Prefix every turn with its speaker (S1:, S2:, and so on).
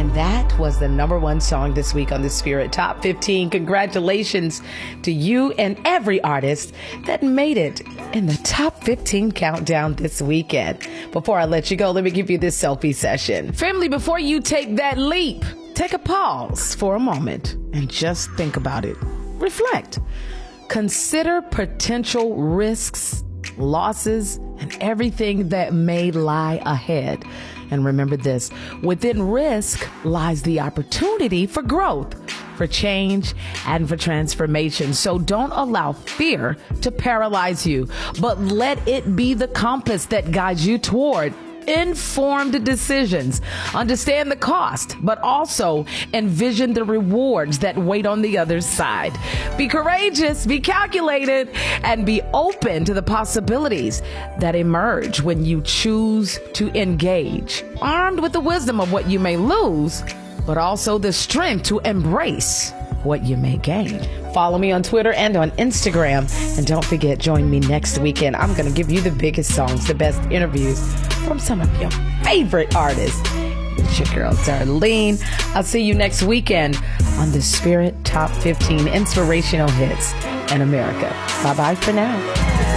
S1: And that was the number one song this week on the Spirit Top 15. Congratulations to you and every artist that made it in the Top 15 countdown this weekend. Before I let you go, let me give you this selfie session. Family, before you take that leap, take a pause for a moment and just think about it. Reflect. Consider potential risks, losses, and everything that may lie ahead. And remember this, within risk lies the opportunity for growth, for change, and for transformation. So don't allow fear to paralyze you, but let it be the compass that guides you toward informed decisions. Understand the cost, but also envision the rewards that wait on the other side. Be courageous, be calculated, and be open to the possibilities that emerge when you choose to engage, armed with the wisdom of what you may lose, but also the strength to embrace what you may gain. Follow me on Twitter and on Instagram. And don't forget, join me next weekend. I'm going to give you the biggest songs, the best interviews from some of your favorite artists. It's your girl, Darlene. I'll see you next weekend on the Spirit Top 15 Inspirational Hits in America. Bye-bye for now.